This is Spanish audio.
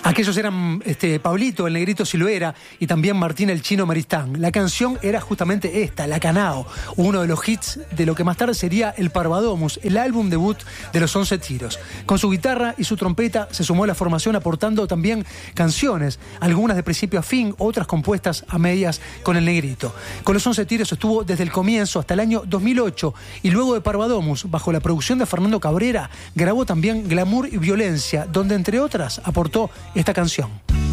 Aquellos eran Pablito, el Negrito Silvera, y también Martín el Chino Maristán. La canción era justamente esta, La Canao, uno de los hits de lo que más tarde sería el Parvadomus, el álbum debut de los 11 Tiros. Con su guitarra y su trompeta se sumó a la formación aportando también canciones, algunas de principio a fin, otras compuestas a medias con el Negrito. Con los 11 Tiros estuvo desde el comienzo hasta el año 2008 y luego de Parvadomus, bajo la producción de Fernando Cabrera, grabó también Glamour y Violencia, donde entre otras aportó esta canción.